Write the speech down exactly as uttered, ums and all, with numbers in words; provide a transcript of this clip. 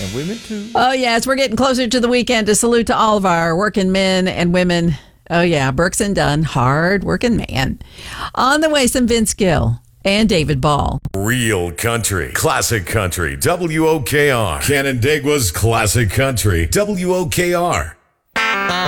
women too. Oh, yes, we're getting closer to the weekend. A salute to all of our working men and women. Oh, yeah, Brooks and Dunn, hard working man. On the way, some Vince Gill and David Ball. Real country, classic country, W O K R. Canandaigua's classic country, W O K R.